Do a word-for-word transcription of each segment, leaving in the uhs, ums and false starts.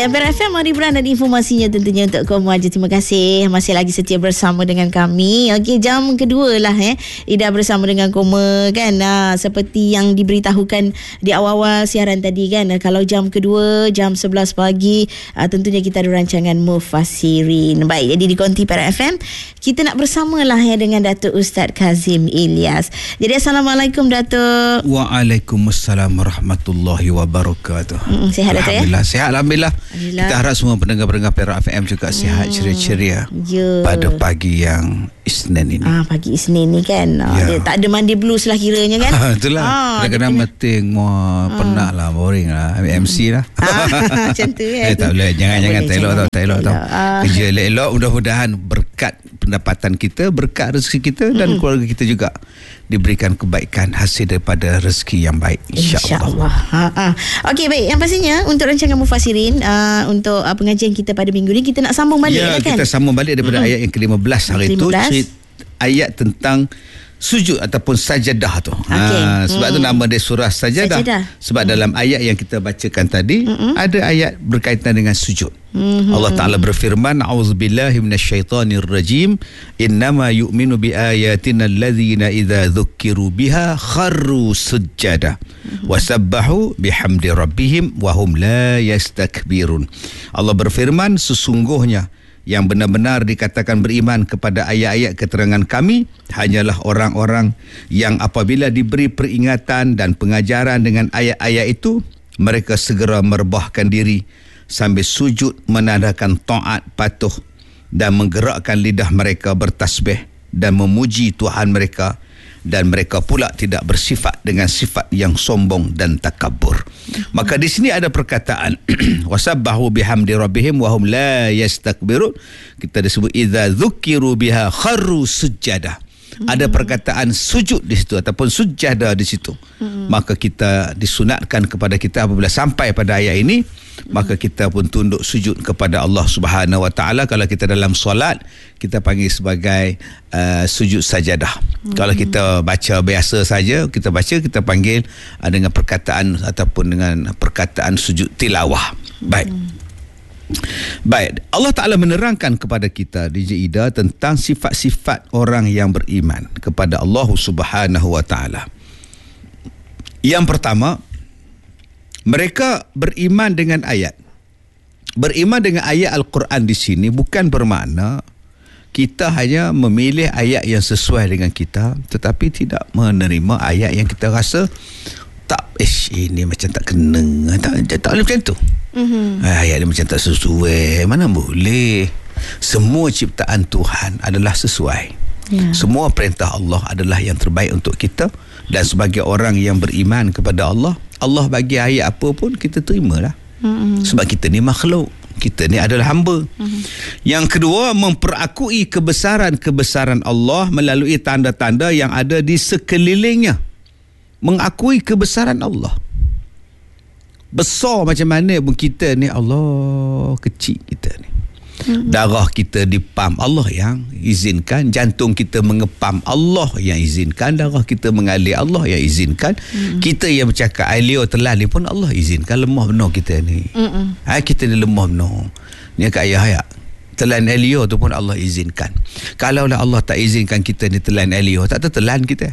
Baik, Empire F M, mari hiburan dan informasinya tentunya untuk kaum muhajir. Terima kasih masih lagi setia bersama dengan kami. Okey, jam kedua lah eh Ida bersama dengan Koma kan. Ha, seperti yang diberitahukan di awal-awal siaran tadi kan. Kalau jam kedua jam sebelas pagi ha, tentunya kita ada rancangan Mufassirin. Baik, jadi di Konti Empire F M kita nak bersamalah ya dengan Datuk Ustaz Kazim Ilyas. Jadi assalamualaikum Datuk. Waalaikumsalam warahmatullahi wabarakatuh. Mm, sihat Datuk ya? Alhamdulillah sihat. Alhamdulillah. Alhamdulillah. Kita harap semua pendengar-pendengar Perak F M juga sihat, hmm. ceria-ceria yeah. pada pagi yang Isnin ini. Ah, pagi Isnin ni kan. Ah, yeah. dia tak ada mandi blues lah kiranya kan. Itulah. Ah, kadang-kadang meeting mau ah. penat lah, boring lah, ambil M C lah. Ah, macam tu kan. Eh, tak boleh. Jangan-jangan tak elok tau. Tak elok tau. Ah. Kerja elok-elok, mudah-mudahan berkat pendapatan kita, berkat rezeki kita dan mm-hmm. keluarga kita juga diberikan kebaikan hasil daripada rezeki yang baik, insya-Allah. Insya ha, ha. Okey, baik. Yang pastinya untuk rancangan Mufassirin uh, untuk uh, pengajian kita pada minggu ni kita nak sambung balik ya, kan. Kita sambung balik daripada mm-hmm. ayat yang ke lima belas hari itu, ayat tentang sujud ataupun sajadah tu. Okay. Ha, sebab hmm. tu nama dia surah sajadah. sajadah. Sebab hmm. dalam ayat yang kita bacakan tadi hmm. ada ayat berkaitan dengan sujud. Hmm. Allah Taala berfirman, a'udzubillahi minasyaitonirrajim, innama yu'minu biayatina allazina idza dzukkiru biha kharru sujada hmm. wasabbahu bihamdi rabbihim wa hum la yastakbirun. Allah berfirman, sesungguhnya yang benar-benar dikatakan beriman kepada ayat-ayat keterangan kami hanyalah orang-orang yang apabila diberi peringatan dan pengajaran dengan ayat-ayat itu, mereka segera merebahkan diri sambil sujud menandakan taat patuh dan menggerakkan lidah mereka bertasbih dan memuji Tuhan mereka, dan mereka pula tidak bersifat dengan sifat yang sombong dan takabur. Maka di sini ada perkataan wasabbahu bihamdi rabbihim wa hum la yastakbirun. Kita disebut idza dzukiru biha kharru sujada. Ada perkataan sujud di situ ataupun sujada di situ. Hmm. Maka kita disunatkan kepada kita apabila sampai pada ayat ini, hmm. maka kita pun tunduk sujud kepada Allah Subhanahu Wa Taala. Kalau kita dalam solat, kita panggil sebagai uh, sujud sajadah. Hmm. Kalau kita baca biasa saja, kita baca, kita panggil uh, dengan perkataan ataupun dengan perkataan sujud tilawah. Baik. Hmm. Baik, Allah Ta'ala menerangkan kepada kita D J Ida tentang sifat-sifat orang yang beriman kepada Allah Subhanahu Wa Ta'ala. Yang pertama, mereka beriman dengan ayat. Beriman dengan ayat Al-Quran di sini bukan bermakna kita hanya memilih ayat yang sesuai dengan kita, tetapi tidak menerima ayat yang kita rasa tak, ish, ini macam tak kena, tak, tak, tak boleh macam tu. Mm-hmm. Ayat dia macam tak sesuai, mana boleh. Semua ciptaan Tuhan adalah sesuai. Yeah. Semua perintah Allah adalah yang terbaik untuk kita, dan sebagai orang yang beriman kepada Allah, Allah bagi ayat apa pun kita terimalah. Mm-hmm. Sebab kita ni makhluk, kita ni adalah hamba. Mm-hmm. Yang kedua, memperakui kebesaran-kebesaran Allah melalui tanda-tanda yang ada di sekelilingnya. Mengakui kebesaran Allah. Besar macam mana pun kita ni, Allah kecil kita ni. Hmm. Darah kita dipam, Allah yang izinkan. Jantung kita mengepam, Allah yang izinkan. Darah kita mengalir, Allah yang izinkan. Hmm. Kita yang bercakap air liur telan ni pun Allah izinkan. Lemah benar kita ni. Hmm. Ha, kita ni lemah benar. Ni kat ayah ayat. Telan air liur tu pun Allah izinkan. Kalaulah Allah tak izinkan kita ni telan air liur, tak tertelan kita.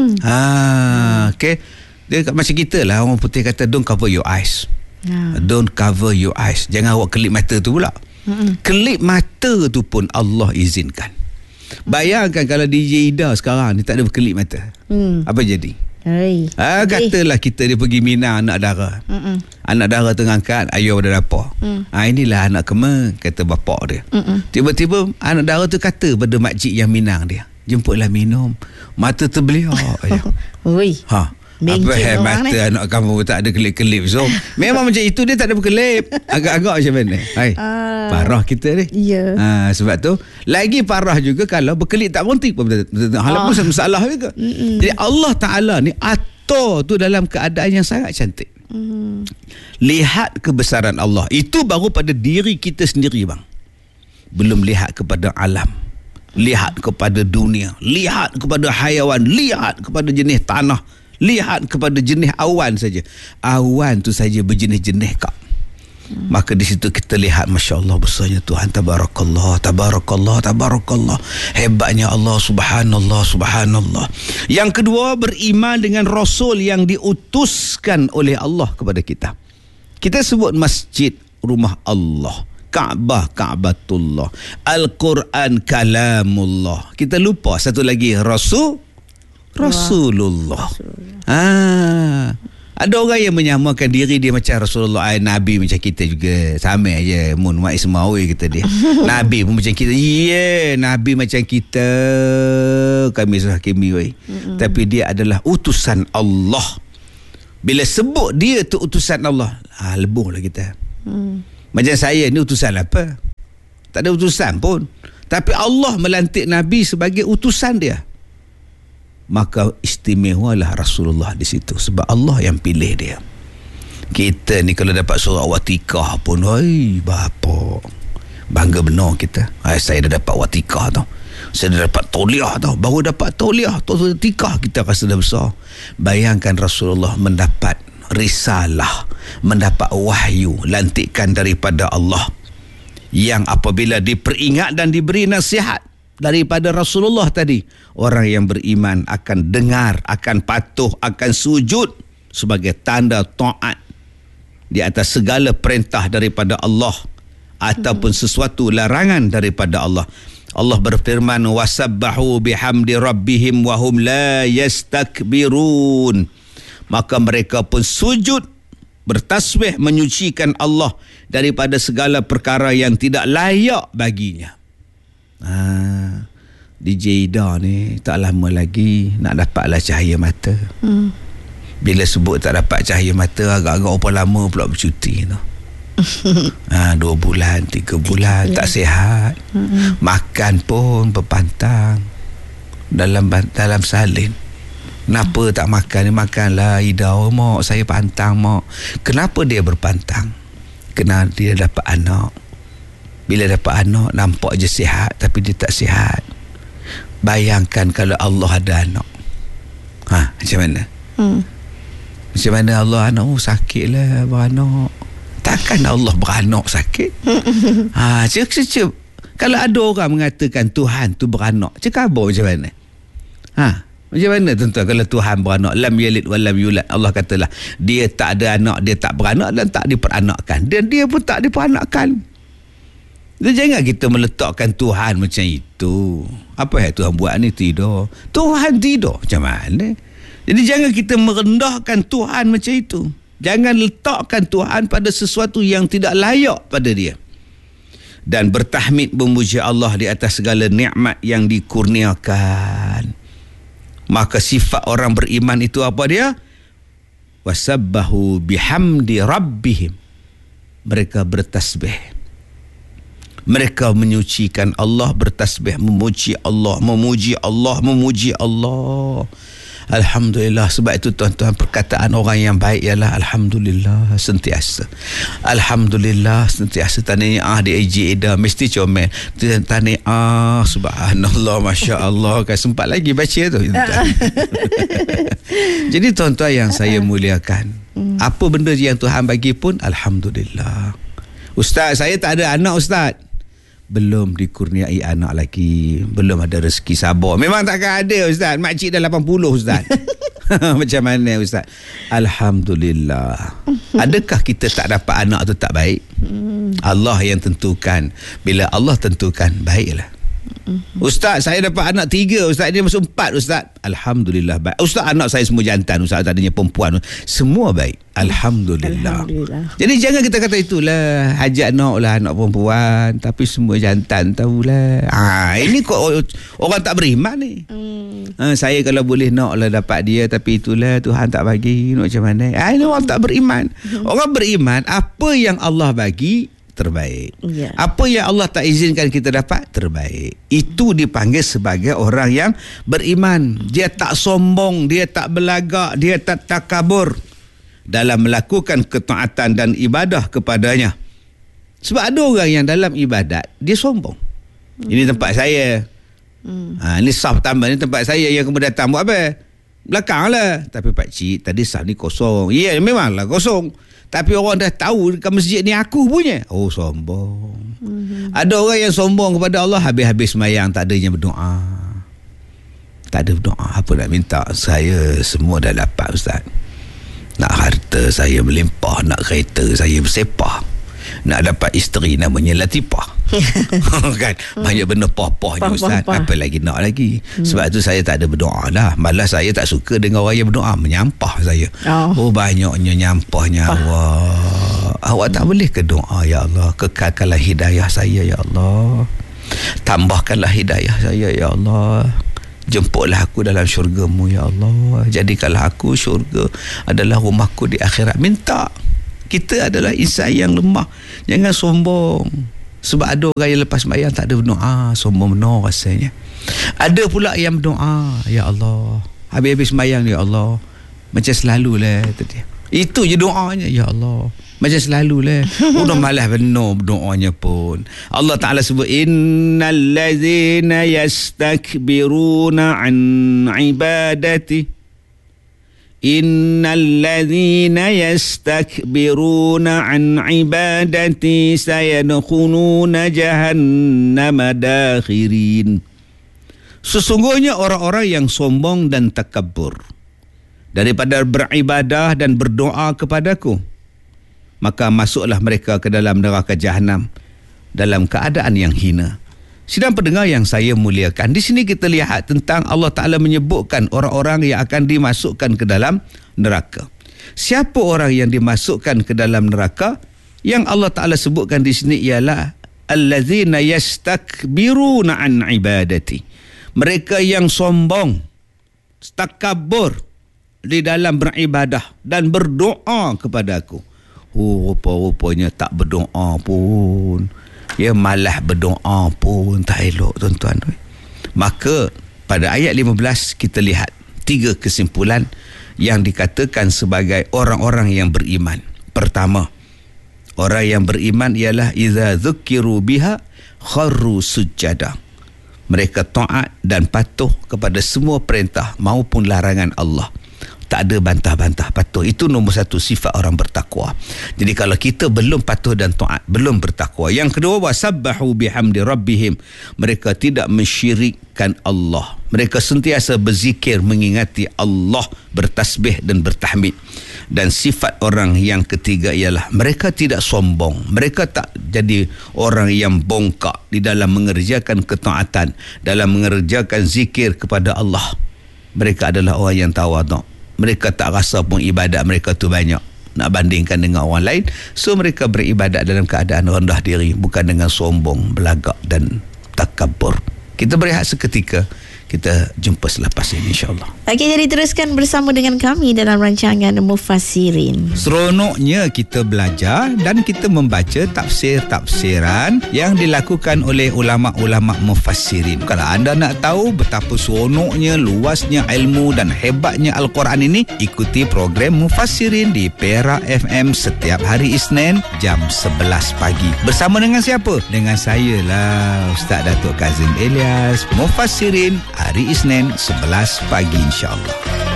ha, okay. Dia macam kita lah, orang putih kata don't cover your eyes. Yeah. Don't cover your eyes. Jangan awak kelip mata tu pula. Mm-mm. Kelip mata tu pun Allah izinkan. Bayangkan kalau D J Ida sekarang ni tak ada berkelip mata. Mm. Apa jadi? Hai. Ah, katalah kita dia pergi Mina anak dara. Mm-mm. Anak dara tengah angkat, ayah pada dapur. Mm. Ah, inilah anak kema, kata bapak dia. Mm-mm. Tiba-tiba anak dara tu kata pada makcik yang Minang dia, jemputlah minum. Mata terbeliak. Oi. Ha. Apa hebat mata anak kamu tak ada kelip-kelip. So memang macam itu, dia tak ada berkelip. Agak-agak macam mana? Hai. Uh, parah kita ni. Ya. Yeah. Ha, sebab tu lagi parah juga kalau berkelip tak berhenti pun. Hal pun oh. masalah juga. Mm-mm. Jadi Allah Ta'ala ni atur tu dalam keadaan yang sangat cantik. Mm. Lihat kebesaran Allah. Itu baru pada diri kita sendiri bang. Belum lihat kepada alam. Lihat kepada dunia. Lihat kepada haiwan. Lihat kepada jenis tanah. Lihat kepada jenis awan saja. Awan tu saja berjenis-jenis kak. Hmm. Maka di situ kita lihat, Masya Allah, besarnya Tuhan. Tabarakallah, tabarakallah, tabarakallah. Hebatnya Allah, subhanallah, subhanallah. Yang kedua, beriman dengan Rasul yang diutuskan oleh Allah kepada kita. Kita sebut masjid, rumah Allah. Kaabah, Kaabatullah. Al-Quran, kalamullah. Kita lupa satu lagi, Rasul, Rasulullah. Ah. Ada orang yang menyamakan diri dia macam Rasulullah, ay, Nabi macam kita juga. Sama aja. Mun wa ismawi kata dia. Nabi pun macam kita. Ya, yeah, Nabi macam kita. Kami sahakimi wei. Mm-hmm. Tapi dia adalah utusan Allah. Bila sebut dia tu utusan Allah, ah, lebuhlah kita. Mm. Macam saya ni utusan apa? Tak ada utusan pun. Tapi Allah melantik Nabi sebagai utusan dia. Maka istimewalah Rasulullah di situ, sebab Allah yang pilih dia. Kita ni kalau dapat surah Watikah pun, oi bapa, bangga benar kita. Ay, saya dah dapat Watikah tau. Saya dah dapat Tauliah tau. Baru dapat Tauliah, Watikah kita rasa dah besar. Bayangkan Rasulullah mendapat risalah, mendapat wahyu, lantikan daripada Allah, yang apabila diperingat dan diberi nasihat daripada Rasulullah tadi, orang yang beriman akan dengar, akan patuh, akan sujud sebagai tanda taat di atas segala perintah daripada Allah ataupun sesuatu larangan daripada Allah. Allah berfirman, wasabbahu bihamdi rabbihim wa hum la yastakbirun. Maka mereka pun sujud bertasbih menyucikan Allah daripada segala perkara yang tidak layak baginya. Ha, D J Ida ni tak lama lagi nak dapatlah cahaya mata. Hmm. Bila sebut tak dapat cahaya mata, agak-agak apa lama pula bercuti tu. Ha, dua bulan, tiga bulan tak sihat. Hmm. Makan pun berpantang dalam dalam salin. Kenapa tak makan ni? Makanlah Ida. Oh, mak, saya pantang, mak. Kenapa dia berpantang? Kena dia dapat anak. Bila dapat anak, nampak je sihat, tapi dia tak sihat. Bayangkan kalau Allah ada anak. Ha, macam mana? Hmm. Macam mana Allah anak? Oh, sakitlah beranak. Takkan Allah beranak sakit? Ha, cik, cik, cik. Kalau ada orang mengatakan Tuhan tu beranak, cakap apa macam mana? Ha, macam mana tuan-tuan kalau Tuhan beranak? Lam yalid wa lam yulad. Allah katalah, dia tak ada anak, dia tak beranak dan tak diperanakkan. Dan dia pun tak diperanakkan. Dan jangan kita meletakkan Tuhan macam itu. Apa yang Tuhan buat ni? Tidak. Tuhan tidak. Macam mana? Jadi jangan kita merendahkan Tuhan macam itu. Jangan letakkan Tuhan pada sesuatu yang tidak layak pada dia. Dan bertahmid memuji Allah di atas segala nikmat yang dikurniakan. Maka sifat orang beriman itu apa dia? Wasabbahu bihamdi rabbihim. Mereka bertasbih. Mereka menyucikan Allah, bertasbih, memuji Allah, memuji Allah, memuji Allah. Alhamdulillah. Sebab itu tuan-tuan, perkataan orang yang baik ialah Alhamdulillah sentiasa. Alhamdulillah sentiasa. Tahniah di A J Ida mesti comel. Tahniah, subhanallah, Masya Allah. Kan sempat lagi baca tu. Jadi tuan-tuan yang saya muliakan, apa benda yang Tuhan bagi pun Alhamdulillah. Ustaz, saya tak ada anak, Ustaz. Belum dikurniai anak lagi. Belum ada rezeki, sabar. Memang takkan ada, Ustaz. Makcik dah lapan puluh, Ustaz. Macam mana, Ustaz? Alhamdulillah. Adakah kita tak dapat anak tu tak baik? Allah yang tentukan. Bila Allah tentukan, baiklah. Ustaz, saya dapat anak tiga, Ustaz. Dia masuk empat, Ustaz. Alhamdulillah baik. Ustaz, anak saya semua jantan, Ustaz. Tadinya perempuan. Semua baik. Alhamdulillah. Alhamdulillah. Jadi jangan kita kata itulah, hajat nak lah anak perempuan, tapi semua jantan tahulah. Ha, ini kok orang tak beriman ni. Hmm. Ha, saya kalau boleh nak lah dapat dia, tapi itulah Tuhan tak bagi. Nak macam mana? Ha, ini orang tak beriman. Hmm. Orang beriman, apa yang Allah bagi terbaik. Yeah. Apa yang Allah tak izinkan kita dapat, terbaik. Itu dipanggil sebagai orang yang beriman. Dia tak sombong, dia tak belagak, dia tak takabur dalam melakukan ketaatan dan ibadah kepadanya. Sebab ada orang yang dalam ibadat dia sombong. Hmm. Ini tempat saya. Hmm. Ha, ini saf tambah, ini tempat saya, yang kemudian datang buat apa? Belakang lah. Tapi pakcik, tadi saf ni kosong. Ya, memanglah kosong. Tapi orang dah tahu dekat masjid ni aku punya. Oh, sombong. Mm-hmm. Ada orang yang sombong kepada Allah, habis-habis semayang tak adanya berdoa. Tak ada berdoa. Apa nak minta? Saya semua dah dapat, Ustaz. Nak harta saya melimpah, nak kereta saya bersepah, nak dapat isteri namanya Latifah. Kan banyak benda pah-pahnya, Ustaz. Apa lagi nak lagi? hmm. Sebab tu saya tak ada berdoa lah. Malah saya tak suka dengan orang yang berdoa. Menyampah saya. Oh, oh banyaknya nyampahnya. Awak Awak tak boleh ke doa, ya Allah, kekalkanlah hidayah saya, ya Allah, tambahkanlah hidayah saya, ya Allah, jemputlah aku dalam syurga-Mu, ya Allah, jadikanlah aku syurga adalah rumahku di akhirat. Minta. Kita adalah insan yang lemah. Jangan sombong. Sebab ada orang yang lepas sembahyang tak ada berdoa, sombong benar rasanya. Ada pula yang berdoa, ya Allah, habis-habis sembahyang, ya Allah, macam selalu lah tadi. Itu je doanya, ya Allah, macam selalu lah. Udah malas benar doanya pun. Allah Ta'ala sebut, innal ladzina yastakbiruna an ibadati, innal ladzina yastakbiruna an ibadati sayadkhuluna jahannama dakhirin. Sesungguhnya orang-orang yang sombong dan takabur daripada beribadah dan berdoa kepadaku, maka masuklah mereka ke dalam neraka Jahannam dalam keadaan yang hina. Sidang pendengar yang saya muliakan, di sini kita lihat tentang Allah Ta'ala menyebutkan orang-orang yang akan dimasukkan ke dalam neraka. Siapa orang yang dimasukkan ke dalam neraka? Yang Allah Ta'ala sebutkan di sini ialah allazina yastakbiruna an ibadati. Mereka yang sombong, takabur di dalam beribadah dan berdoa kepada aku. Oh, rupa-rupanya tak berdoa pun. Ya, malah berdoa pun tak elok, tuan-tuan. Maka pada ayat lima belas kita lihat tiga kesimpulan yang dikatakan sebagai orang-orang yang beriman. Pertama, orang yang beriman ialah iza dzukiru biha kharru sujada. Mereka taat dan patuh kepada semua perintah maupun larangan Allah. Tak ada bantah-bantah, patuh. Itu nombor satu sifat orang bertakwa. Jadi kalau kita belum patuh dan taat, belum bertakwa. Yang kedua, wasabbahu bihamdi rabbihim. Mereka tidak mensyirikkan Allah. Mereka sentiasa berzikir, mengingati Allah, bertasbih dan bertahmid. Dan sifat orang yang ketiga ialah mereka tidak sombong. Mereka tak jadi orang yang bongkak di dalam mengerjakan ketaatan, dalam mengerjakan zikir kepada Allah. Mereka adalah orang yang tawaduk. Mereka tak rasa pun ibadat mereka tu banyak nak bandingkan dengan orang lain. So mereka beribadat dalam keadaan rendah diri, bukan dengan sombong, belagak dan takabur. Kita berehat seketika. Kita jumpa selepas ini, insyaAllah. Okey, jadi teruskan bersama dengan kami dalam rancangan Mufassirin. Seronoknya kita belajar dan kita membaca tafsir-tafsiran yang dilakukan oleh ulama-ulama mufassirin. Kalau anda nak tahu betapa seronoknya, luasnya ilmu dan hebatnya Al-Quran ini, ikuti program Mufassirin di Perak F M setiap hari Isnin jam sebelas pagi. Bersama dengan siapa? Dengan saya lah, Ustaz Datuk Kazim Elias. Mufassirin hari Isnin sebelas pagi, insyaAllah.